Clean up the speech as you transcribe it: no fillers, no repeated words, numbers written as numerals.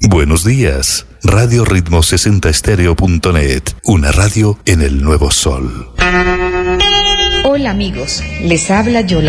Buenos días. Radio Ritmo 60estereo.net. Una radio en el nuevo sol. Hola amigos, les habla Yolanda.